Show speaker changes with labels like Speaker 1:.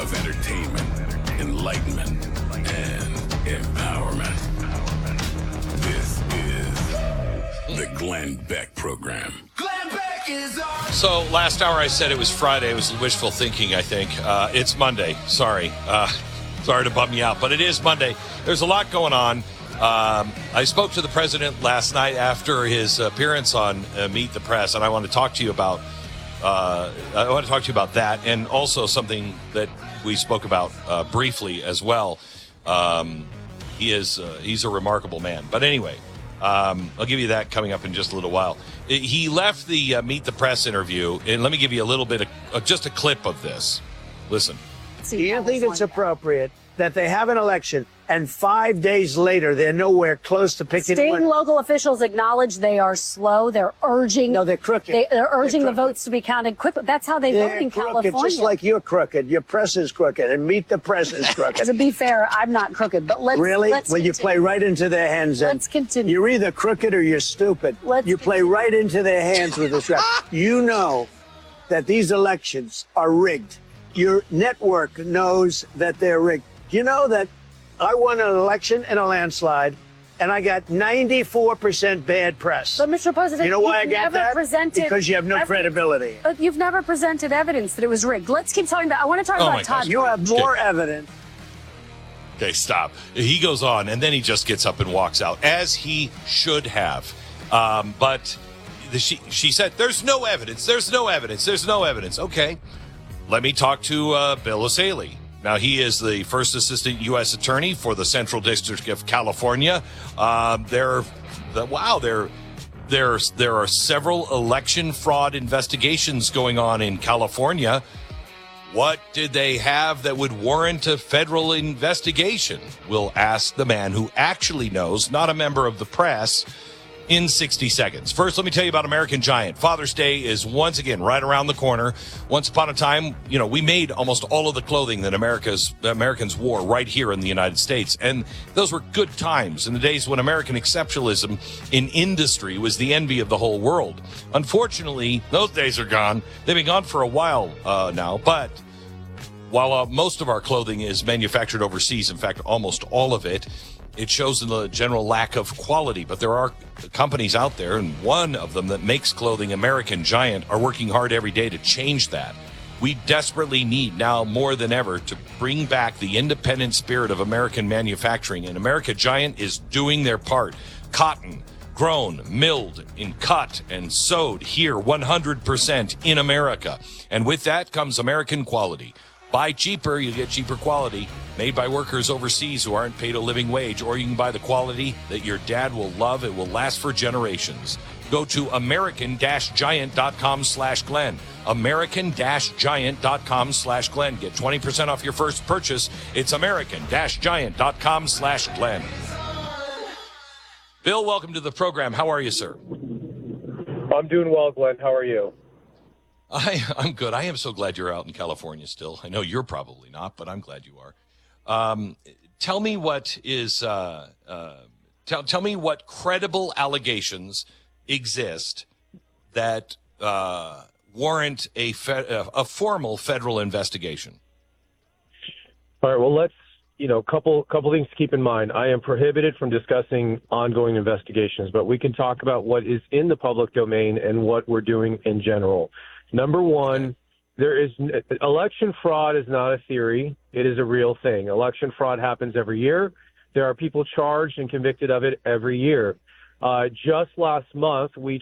Speaker 1: of entertainment, enlightenment, and empowerment. This is the Glenn Beck Program.
Speaker 2: Glenn Beck is on.
Speaker 3: So last hour I said it was Friday. It was wishful thinking, I think. It's Monday. Sorry. Sorry to bum you out, but it is Monday. There's a lot going on. I spoke to the president last night after his appearance on Meet the Press, and I want to talk to you about that, and also something that we spoke about briefly as well. He's a remarkable man. But anyway, I'll give you that coming up in just a little while. He left the Meet the Press interview, and let me give you a little bit of just a clip of this. Listen.
Speaker 4: Do you think it's appropriate that they have an election and 5 days later they're nowhere close to picking?
Speaker 5: State and local officials acknowledge they are slow. They're urging.
Speaker 4: No, they're crooked.
Speaker 5: They're urging the votes to be counted quick. That's how they vote in
Speaker 4: crooked,
Speaker 5: California.
Speaker 4: just like you're crooked. Your press is crooked, and Meet the Press is crooked.
Speaker 5: To be fair, I'm not crooked, but let's
Speaker 4: really.
Speaker 5: Let's
Speaker 4: well, you
Speaker 5: continue.
Speaker 4: play right into their hands.
Speaker 5: Let's continue.
Speaker 4: You're either crooked or you're stupid. You play right into their hands with this. You know that these elections are rigged. Your network knows that they're rigged. You know that I won an election in a landslide, and I got 94% bad press.
Speaker 5: But, Mr. President,
Speaker 4: you know why I got
Speaker 5: never
Speaker 4: that?
Speaker 5: Presented
Speaker 4: because you have no credibility.
Speaker 5: But you've never presented evidence that it was rigged. Let's keep talking about. I want to talk about Todd.
Speaker 4: You have more evidence.
Speaker 3: Okay, stop. He goes on, and then he just gets up and walks out, as he should have. But she said, "There's no evidence. There's no evidence. There's no evidence." Okay, let me talk to Bill O'Saley. Now, he is the first assistant U.S. attorney for the Central District of California. There are several election fraud investigations going on in California. What did they have that would warrant a federal investigation? We'll ask the man who actually knows, not a member of the press, in 60 seconds. First, let me tell you about American Giant. Father's Day is once again right around the corner. Once upon a time, we made almost all of the clothing that Americans wore right here in the United States. And those were good times in the days when American exceptionalism in industry was the envy of the whole world. Unfortunately, those days are gone. They've been gone for a while now. But while most of our clothing is manufactured overseas, in fact, almost all of it, it shows in the general lack of quality. But there are companies out there, and one of them that makes clothing, American Giant, are working hard every day to change that. We desperately need now more than ever to bring back the independent spirit of American manufacturing, and American Giant is doing their part. Cotton, grown, milled, and cut and sewed here 100% in America. And with that comes American quality. Buy cheaper, you get cheaper quality, made by workers overseas who aren't paid a living wage, or you can buy the quality that your dad will love. It will last for generations. Go to American-Giant.com/Glenn. American-Giant.com/Glenn. Get 20% off your first purchase. It's American-Giant.com/Glenn. Bill, welcome to the program. How are you, sir?
Speaker 6: I'm doing well, Glenn. How are you?
Speaker 3: I'm good. I am so glad you're out in California still. I know you're probably not, but I'm glad you are. Tell me what is. Tell me what credible allegations exist that warrant a formal federal investigation.
Speaker 6: All right. Well, let's couple things to keep in mind. I am prohibited from discussing ongoing investigations, but we can talk about what is in the public domain and what we're doing in general. Number one, election fraud is not a theory. It is a real thing. Election fraud happens every year. There are people charged and convicted of it every year. Just last month, we